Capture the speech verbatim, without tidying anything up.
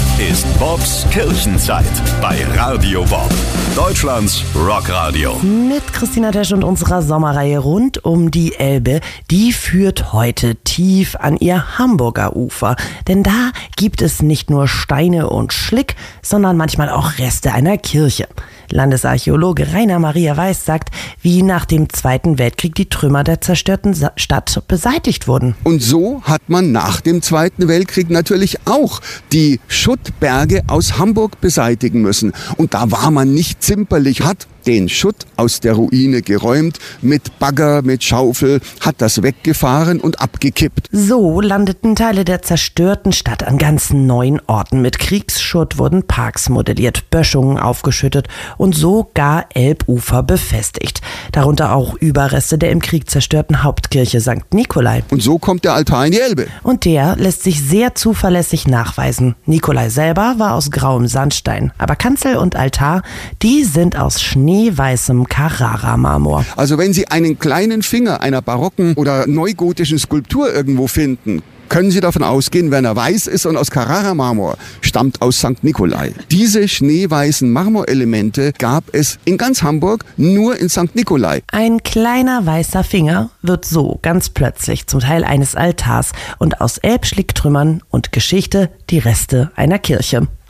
ist Bobs Kirchenzeit bei Radio Bob, Deutschlands Rockradio. Mit Christina Tesch und unserer Sommerreihe rund um die Elbe. Die führt heute tief an ihr Hamburger Ufer. Denn da gibt es nicht nur Steine und Schlick, sondern manchmal auch Reste einer Kirche. Landesarchäologe Rainer Maria Weiß sagt, wie nach dem Zweiten Weltkrieg die Trümmer der zerstörten Sa- Stadt beseitigt wurden. Und so hat man nach dem Zweiten Weltkrieg natürlich auch die Schuttberge aus Hamburg beseitigen müssen. Und da war man nicht zimperlich, hat den Schutt aus der Ruine geräumt, mit Bagger, mit Schaufel, hat das weggefahren und abgekippt. So landeten Teile der zerstörten Stadt an ganz neuen Orten. Mit Kriegsschutt wurden Parks modelliert, Böschungen aufgeschüttet und sogar Elbufer befestigt. Darunter auch Überreste der im Krieg zerstörten Hauptkirche Sankt Nikolai. Und so kommt der Altar in die Elbe. Und der lässt sich sehr zuverlässig nachweisen. Nikolai selber war aus grauem Sandstein, aber Kanzel und Altar, die sind aus schneeweißem Carrara-Marmor. Also wenn Sie einen kleinen Finger einer barocken oder neugotischen Skulptur irgendwo finden, können Sie davon ausgehen, wenn er weiß ist und aus Carrara-Marmor stammt aus Sankt Nikolai. Diese schneeweißen Marmorelemente gab es in ganz Hamburg nur in Sankt Nikolai. Ein kleiner weißer Finger wird so ganz plötzlich zum Teil eines Altars und aus Elbschlicktrümmern und Geschichte die Reste einer Kirche.